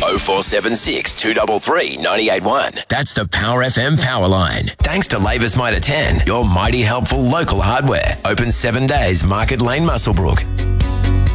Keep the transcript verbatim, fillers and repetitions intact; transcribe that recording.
oh four seven six, two three three, nine eight one. That's the Power F M power line. Thanks to Labour's Mitre ten, your mighty helpful local hardware. Open seven days, Market Lane, Muswellbrook.